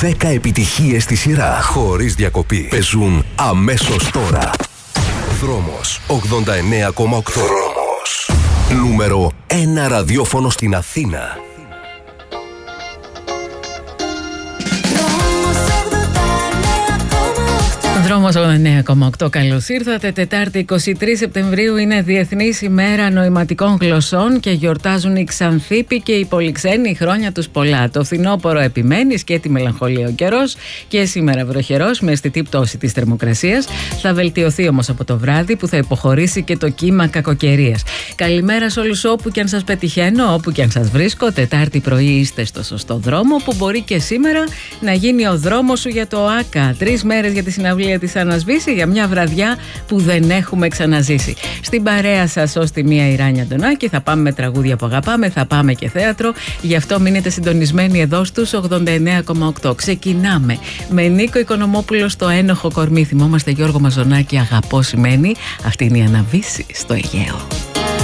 10 επιτυχίες στη σειρά, χωρίς διακοπή. Παίζουν αμέσως τώρα. Δρόμος 89,8. Δρόμος. Νούμερο 1 ραδιόφωνο στην Αθήνα. Δρόμος 89,8. Καλώς ήρθατε. Τετάρτη 23 Σεπτεμβρίου είναι Διεθνής ημέρα νοηματικών γλωσσών και γιορτάζουν οι Ξανθήποι και οι Πολυξένοι χρόνια τους πολλά. Το φθινόπωρο επιμένει και τη μελαγχολία ο καιρός και σήμερα βροχερός με αισθητή πτώση της θερμοκρασίας. Θα βελτιωθεί όμως από το βράδυ που θα υποχωρήσει και το κύμα κακοκαιρίας. Καλημέρα σε όλους όπου και αν σας πετυχαίνω, όπου και αν σας βρίσκω. Τετάρτη πρωί είστε στο σωστό δρόμο που μπορεί και σήμερα να γίνει ο δρόμος σου για το ΆΚΑ. 3 μέρες για τη συναυλία της Ανασβήση για μια βραδιά που δεν έχουμε ξαναζήσει. Στην παρέα σας ως τη μία η Ράνια Αντωνάκη, θα πάμε με τραγούδια που αγαπάμε, θα πάμε και θέατρο, γι' αυτό μείνετε συντονισμένοι εδώ στους 89,8. Ξεκινάμε με Νίκο Οικονομόπουλο στο ένοχο κορμί. Θυμόμαστε Γιώργο Μαζονάκη, αγαπώ σημαίνει, αυτή είναι η Αναβίση στο Αιγαίο.